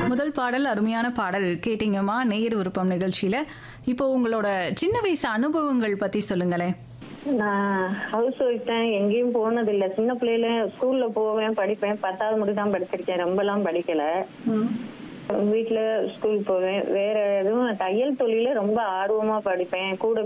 முதல் பாடல் அருமையான பாடல் கேட்டீங்கம்மா நேயர் விருப்பம் நிகழ்ச்சியில. இப்போ உங்களோட சின்ன வயசு அனுபவங்கள் பத்தி சொல்லுங்களேன். நான் ஹவுஸ் ஒய்ஃப் தான். எங்கேயும் போனது இல்ல. சின்ன பிள்ளையில ஸ்கூல்ல போவேன், படிப்பேன். 10வது மட்டும் தான் படிச்சிருக்கேன். ரொம்பலாம் படிக்கல. வீட்டுல ஸ்கூல் போவேன். வேற எதுவும் தையல் தொழில ரொம்ப ஆர்வமா படிப்பேன். கூட